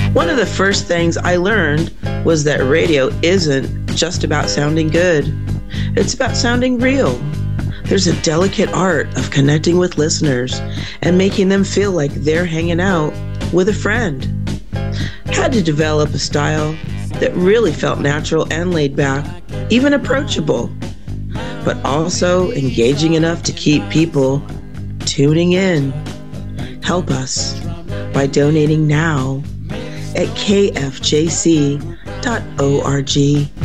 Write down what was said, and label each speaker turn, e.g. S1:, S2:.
S1: One of the first things I learned was that radio isn't just about sounding good. It's about sounding real. There's a delicate art of connecting with listeners and making them feel like they're hanging out with a friend. Had to develop a style that really felt natural and laid back, even approachable, but also engaging enough to keep people tuning in. Help us by donating now at kfjc.org.